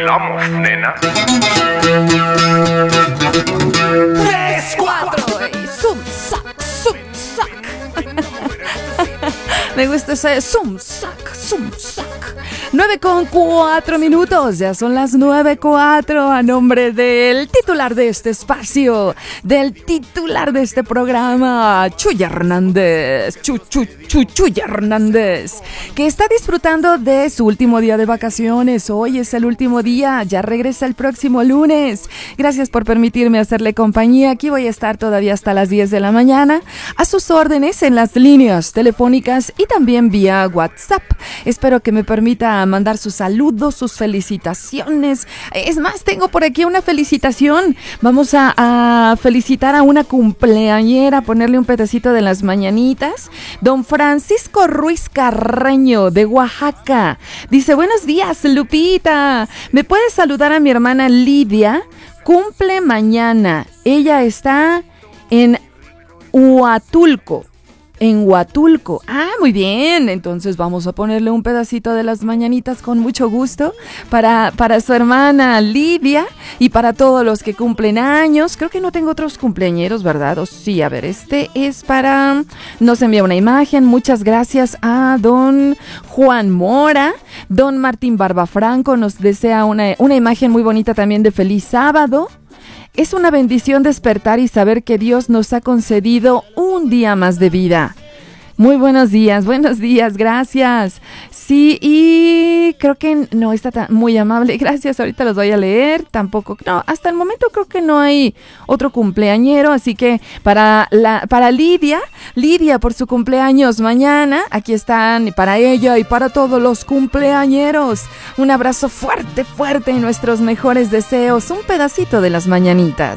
bailamos, nena. 3, 4 y zum, sac, zum, sac. Me gusta ese zum, sac, zum, sac. 9:04, ya son las 9:04. A nombre del titular de este espacio, del titular de este programa, Chuy Hernández, Chuy Hernández, que está disfrutando de su último día de vacaciones. Hoy es el último día, ya regresa el próximo lunes. Gracias por permitirme hacerle compañía. Aquí voy a estar todavía hasta las 10 de la mañana, a sus órdenes en las líneas telefónicas y también vía WhatsApp. Espero que me permita mandar sus saludos, sus felicitaciones. Es más, tengo por aquí una felicitación. Vamos a felicitar a una cumpleañera, ponerle un pedacito de las mañanitas. Don Francisco Ruiz Carreño, de Oaxaca. Dice: buenos días, Lupita. ¿Me puedes saludar a mi hermana Lidia? Cumple mañana. Ella está en Huatulco. En Huatulco. Ah, muy bien. Entonces vamos a ponerle un pedacito de las mañanitas con mucho gusto para su hermana Lidia y para todos los que cumplen años. Creo que no tengo otros cumpleañeros, ¿verdad? O sí, a ver, este es para... Nos envía una imagen. Muchas gracias a don Juan Mora. Don Martín Barbafranco nos desea una imagen muy bonita también de feliz sábado. Es una bendición despertar y saber que Dios nos ha concedido un día más de vida. Muy buenos días, gracias. Sí, y creo que no está tan muy amable, gracias, ahorita los voy a leer. Tampoco, no, hasta el momento creo que no hay otro cumpleañero, así que para Lidia por su cumpleaños mañana, aquí están para ella y para todos los cumpleañeros. Un abrazo fuerte y nuestros mejores deseos, un pedacito de las mañanitas.